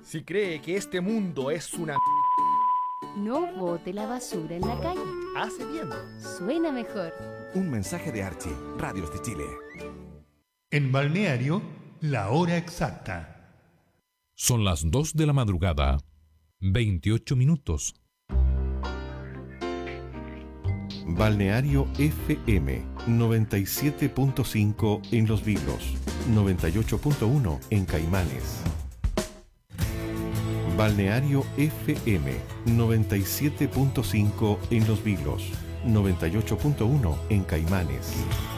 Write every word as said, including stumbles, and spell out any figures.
Si cree que este mundo es una... No bote la basura en la calle. Hace bien. Suena mejor. Un mensaje de Archie, Radios de Chile. En Balneario, la hora exacta. Son las dos de la madrugada, veintiocho minutos. Balneario F M noventa y siete punto cinco en Los Vilos, noventa y ocho punto uno en Caimanes. Balneario F M noventa y siete punto cinco en Los Vilos, noventa y ocho punto uno en Caimanes.